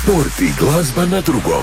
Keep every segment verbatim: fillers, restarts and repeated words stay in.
Sport i glazba na drugom.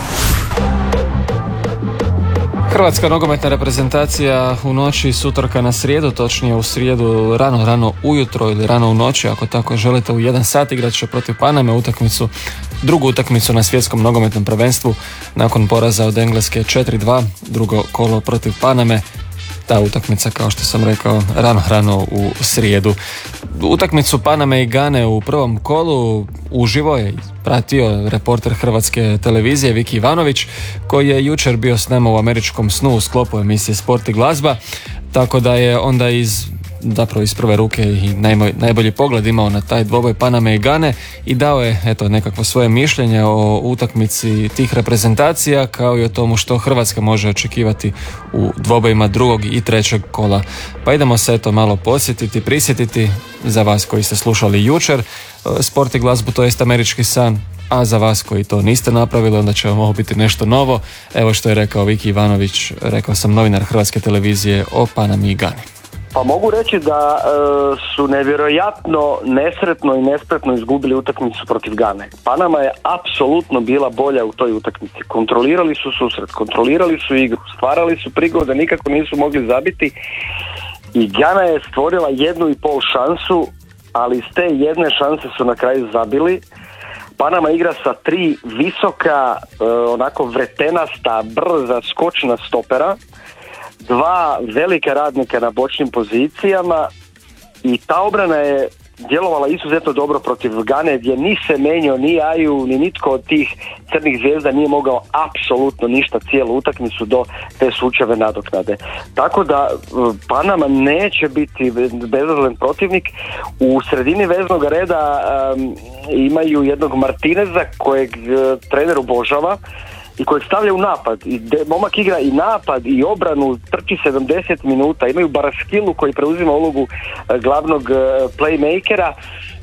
Hrvatska nogometna reprezentacija u noći s utorka na srijedu, točnije u srijedu rano, rano ujutro ili rano u noći, ako tako želite, u jedan sat igrat će protiv Paname utakmicu, drugu utakmicu na svjetskom nogometnom prvenstvu nakon poraza od Engleske četiri dva, drugo kolo protiv Paname. Ta utakmica, kao što sam rekao, rano, rano u srijedu. Utakmicu Paname i Gane u prvom kolu uživo je pratio reporter Hrvatske televizije Viki Ivanović, koji je jučer bio s nama u Američkom snu u sklopu emisije Sport i glazba, tako da je onda iz zapravo iz prve ruke i najbolji, najbolji pogled imao na taj dvoboj Paname i Gane i dao je eto nekakvo svoje mišljenje o utakmici tih reprezentacija, kao i o tomu što Hrvatska može očekivati u dvobojima drugog i trećeg kola. Pa idemo se eto malo posjetiti, prisjetiti za vas koji ste slušali jučer Sport i glazbu, to jest Američki san, a za vas koji to niste napravili, onda će vam ovo biti nešto novo. Evo što je rekao Viki Ivanović, rekao sam, novinar Hrvatske televizije o Panami i Gani. Pa mogu reći da e, su nevjerojatno nesretno i nespretno izgubili utakmicu protiv Gane. Panama je apsolutno bila bolja u toj utakmici. Kontrolirali su susret, kontrolirali su igru, stvarali su prigode, nikako nisu mogli zabiti i Gana je stvorila jednu i pol šansu, ali iz te jedne šanse su na kraju zabili. Panama igra sa tri visoka, e, onako vretenasta, brza, skočna stopera, dva velika radnika na bočnim pozicijama i ta obrana je djelovala izuzetno dobro protiv Gane, gdje ni Semenyo, ni Aju, ni nitko od tih crnih zvijezda nije mogao apsolutno ništa cijelu utakmicu do te sučeve nadoknade. Tako da Panama neće biti bezazlen protivnik. U sredini veznog reda um, imaju jednog Martineza kojeg uh, trener obožava i kojeg stavlja u napad. I de, momak igra i napad i obranu, trči sedamdeset minuta. Imaju Baraskilu koji preuzima ulogu e, glavnog e, playmakera.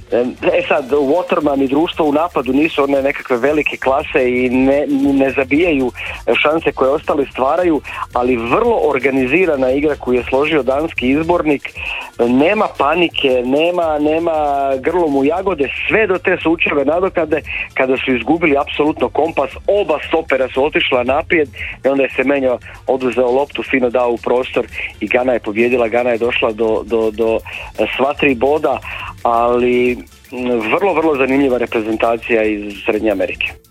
E sad, Waterman i društvo u napadu nisu one nekakve velike klase i ne, ne zabijaju šanse koje ostali stvaraju, ali vrlo organizirana igra koju je složio danski izbornik. Nema panike, nema, nema grlom u jagode, sve do te sučeve nadoknade kada su izgubili apsolutno kompas. Oba stopera su otišla naprijed i onda je Semenyo oduzeo loptu, fino dao u prostor i Gana je pobjedila. Gana je došla do, do, do sva tri boda, ali vrlo, vrlo zanimljiva reprezentacija iz Srednje Amerike.